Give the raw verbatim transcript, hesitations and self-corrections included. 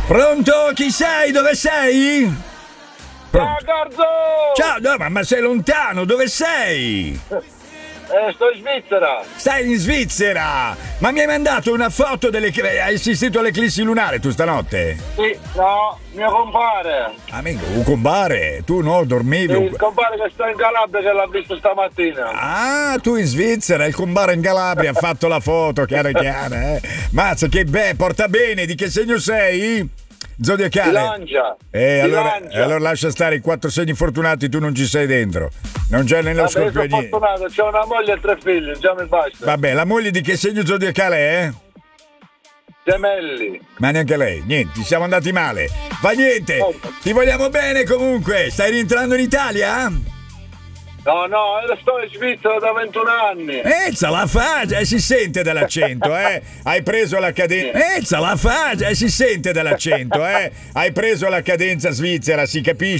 Pronto? Chi sei? Dove sei? Ciao Gorzo! Ciao, no, ma, ma sei lontano, dove sei? Eh, sto in Svizzera. Stai in Svizzera! Ma mi hai mandato una foto delle... Hai assistito all'eclissi lunare tu stanotte? Sì, no, mio compare. Amico, un compare, tu no, dormivi. Sì, il compare che sta in Calabria che l'ha visto stamattina. Ah, tu in Svizzera, il compare in Calabria ha fatto la foto, chiara chiara, eh. Mazza, che beh, porta bene, di che segno sei? Zodiacale. Bilancia. Eh, allora, Bilancia. allora lascia stare i quattro segni fortunati, tu non ci sei dentro. Non c'è nello Vabbè, io sono scorpione. fortunato, c'ho una moglie e tre figli, già mi basta. Vabbè, la moglie di che segno zodiacale è? Gemelli. Ma neanche lei, niente, ci siamo andati male. Fa niente, ti vogliamo bene comunque. Stai rientrando in Italia? No, no, sto in Svizzera da ventuno anni. Ezza la faccia, eh, si sente dall'accento, eh. Hai preso la cadenza. Ezza la faccia, eh, si sente dall'accento, eh. Hai preso la cadenza svizzera, si capisce.